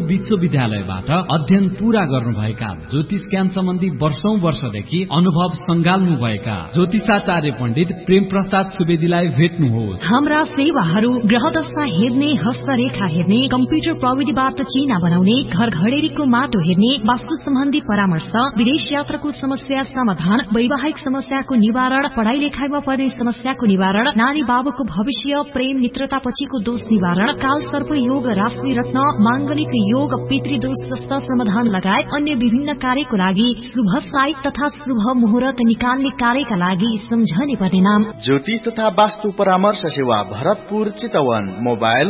विश्वविद्यालयबाट अध्ययन पूरा गर्नुभएका ज्योतिष ज्ञान सम्बन्धी वर्षौं वर्षदेखि अनुभव संगाल्नुभएका ज्योतिषाचार्य पण्डित प्रेम प्रसाद सुवेदीलाई भेट्नुहोस्। हाम्रा सेवाहरू ग्रहदशा हेर्ने, हस्तरेखा हेर्ने, कम्प्युटर प्रविधिबाट चिना बनाउने, घर घडेरीको माटो हेर्ने, वास्तु सम्बन्धी परामर्श, विदेश यात्राको समस्या समाधान, वैवाहिक समस्याको निवारण, पढ़ाई लेखाइमा पर्ने समस्याको निवारण, नानी बाबुको भविष्य, प्रेम मित्रता पछिको दोष निवारण, काल सर्प योग, राशि रत्न, मांगलिक योग, पितृदोष जस्ता समाधान लगायत अन्य विभिन्न कार्यको लागि शुभ साइत तथा शुभ मुहूर्त निकाल्ने कार्यका लागि सम्झने पर्ने नाम ज्योतिष तथा वास्तु परामर्श सेवा भरतपुर चितवन। मोबाइल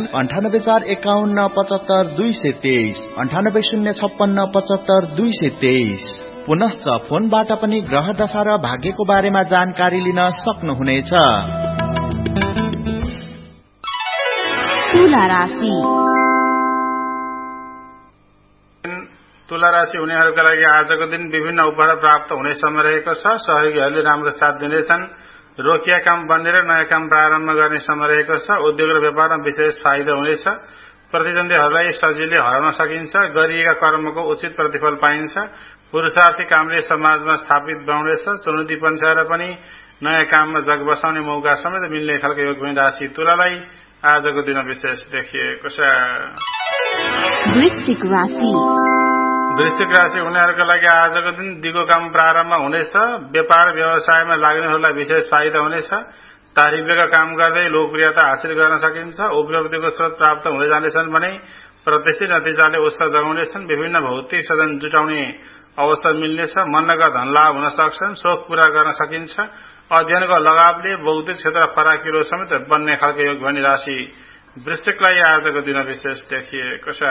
9841757223 9806575223। पुनश्च फोनबाट पनि ग्रह दशा र भाग्यको बारेमा जानकारी लिन सक्नुहुनेछ। तुला राशि तुला राशि हुनेहरूका लागि आजको दिन विभिन्न उपहार प्राप्त हुने समय रहेको छ। सहयोगीहरूले राम्रो साथ दिनेछन्। रोकिया काम बन्ने र नयाँ काम प्रारम्भ गर्ने समय रहेको छ। उद्योग र व्यापारमा विशेष फाइदा हुनेछ। प्रतिद्वन्दीहरूलाई सजिलै हराउन सकिन्छ। गरिएका कर्मको उचित प्रतिफल पाइन्छ। पुरुषार्थी कामले समाजमा स्थापित बनाउनेछ। चुनौती पन्छाएर पनि नयाँ काममा जग बसाउने मौका समेत मिल्ने खालको योग हुने राशि तुलालाई आजको दिन विशेष देखिएको छ। वृश्चिक राशि हुनेहरूका लागि आजको दिन दिगो काम प्रारम्भ हुनेछ। व्यापार व्यवसायमा लाग्नेहरूलाई विशेष फाइदा हुनेछ। तारिफका काम गर्दै लोकप्रियता हासिल गर्न सकिन्छ। उपलब्धिको स्रोत प्राप्त हुने जानेछन् भने प्रत्यक्ष नतिजाले उत्साह जगाउनेछन्। विभिन्न भौतिक साधन जुटाउने अवसर मिल्नेछ। मनका धन लाभ हुन सक्छन्। शोक पूरा गर्न सकिन्छ। अध्ययनको लगावले बौद्धिक क्षेत्र फराकिलो समेत बन्ने खालको योग भने राशि वृश्चिकलाई आजको दिन विशेष देखिएको छ।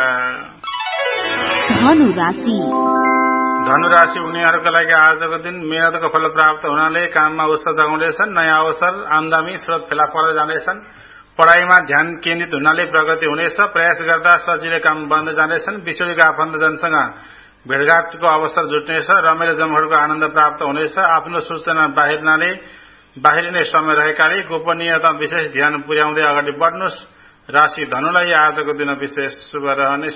धनु राशि हुनेहरूका लागि आजको दिन मेहनतको फल प्राप्त हुनाले काममा उत्साह जगाउनेछन्। नयाँ अवसर आमदामी स्रोत फेला पर्दै जानेछन्। पढ़ाइमा ध्यान केन्द्रित हुनाले प्रगति हुनेछ। प्रयास गर्दा सजिलै काम बन्द जानेछन्। विश्वका आफन्तजनसँग भेटघाटको अवसर जुट्नेछ। रमाइलो जमघटको आनन्द प्राप्त हुनेछ। आफ्नो सूचना बाहिरिने समय रहेकाले गोपनीयता विशेष ध्यान पुर्याउँदै अगाडि बढ्नुहोस्। राशि धनुलाई आजको दिन विशेष शुभ रहनेछ।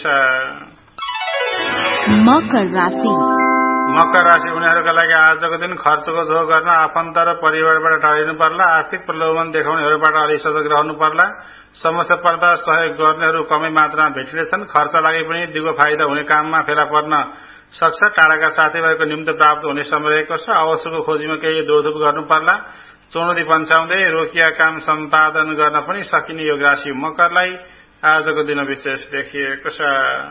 मकर राशि हुनेहरूका लागि आजको दिन खर्चको जोग गर्न आफन्त र परिवारबाट टाढिनु पर्ला। आर्थिक प्रलोभन देखाउनेहरूबाट अलि सजग रहनु पर्ला। समस्या पर्दा सहयोग गर्नेहरू कमै मात्रामा भेटिनेछन्। खर्च लागि पनि दिगो फाइदा हुने काममा फेला पर्न सक्छ। टाढाका साथीभाइको निम्ति प्राप्त हुने समय रहेको छ। अवसरको खोजीमा केही दौडधुप गर्नु पर्ला। चुनौती पन्छाउँदै रोकिया काम सम्पादन गर्न पनि सकिने योग राशि मकरलाई आजको दिन विशेष देखिएको छ।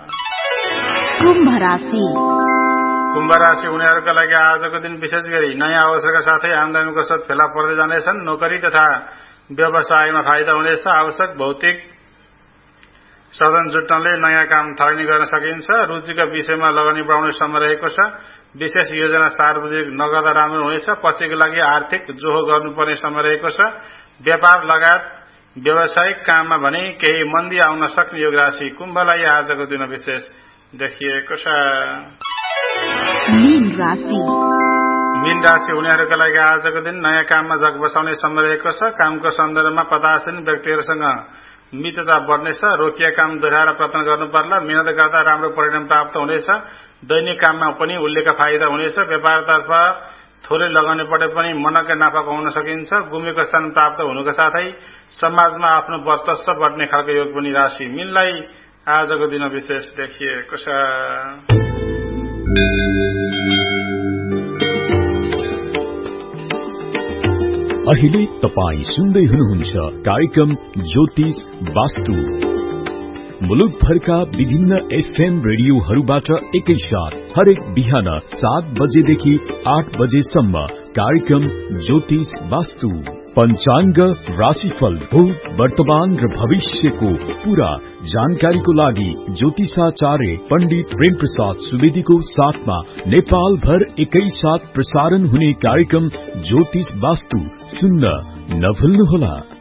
कुम्भ राशि हुनेहरूका लागि आजको दिन विशेष गरी नयाँ अवसरका साथै आमदामीको स्रोत फेला पर्दै जानेछन्। नोकरी तथा व्यवसायमा फाइदा हुनेछ। आवश्यक भौतिक साधन जुट्नले नयाँ काम थालनी गर्न सकिन्छ। रुचिका विषयमा लगानी बढाउने समय रहेको छ। विशेष योजना सार्वजनिक नगर्दा राम्रो हुनेछ। पछिको लागि आर्थिक जोहो गर्नुपर्ने समय रहेको छ। व्यापार लगायत व्यावसायिक काममा भने केही मन्दी आउन सक्ने योग राशि कुम्भलाई आजको दिन विशेष देखिएको छ। मीन राशि हुनेहरूका लागि आजको दिन नयाँ काममा जग बसाउने समय रहेको छ। कामको सन्दर्भमा पदासीन व्यक्तिहरूसँग मित्रता बढ्नेछ। रोकिया काम दोहोऱ्याएर प्रयत्न गर्नु पर्ला। मेहनत गर्दा राम्रो परिणाम प्राप्त हुनेछ। दैनिक काममा पनि उल्लेख फाइदा हुनेछ। व्यापारतर्फ थोरै लगाउने परे पनि मनका नाफा कमाउन सकिन्छ। गुमेको स्थान प्राप्त हुनुका साथै समाजमा आफ्नो वर्चस्व बढ्ने खालको योग पनि राशि मीनलाई आजको दिन विशेष देखिएको छ। अहिले तपाई सुन्दै हुनुहुन्छ कार्यक्रम ज्योतिष वास्तु। मुलुकभरका विभिन्न एफएम रेडियोहरूबाट एकैसाथ हरेक बिहान 7 बजेदेखि 8 बजेसम्म कार्यक्रम ज्योतिष वास्तु। पंचांग, राशिफल, भूत, वर्तमान र भविष्यको पूरा जानकारीको लागि ज्योतिषाचार्य पण्डित प्रेम प्रसाद सुवेदीको साथमा नेपाल भर एकैसाथ प्रसारण हुने कार्यक्रम ज्योतिष वास्तु सुन्न नभुल्नुहोला।